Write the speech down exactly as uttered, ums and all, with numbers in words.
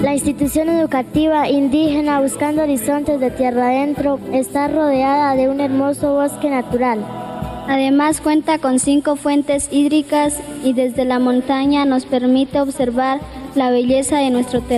La institución educativa indígena Buscando Horizontes de Tierra Adentro está rodeada de un hermoso bosque natural. Además cuenta con cinco fuentes hídricas y desde la montaña nos permite observar la belleza de nuestro territorio.